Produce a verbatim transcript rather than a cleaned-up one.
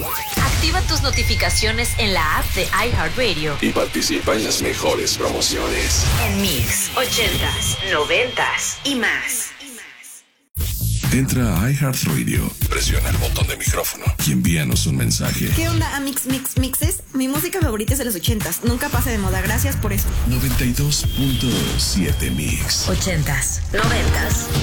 Activa tus notificaciones en la app de iHeartRadio y participa en las mejores promociones. En Mix, ochentas, noventas y más. Entra a iHeartRadio, presiona el botón de micrófono y envíanos un mensaje. ¿Qué onda, Amix Mix Mixes? Mi música favorita es de los ochentas. Nunca pasa de moda. Gracias por esto. noventa y dos punto siete Mix. Ochentas, noventas.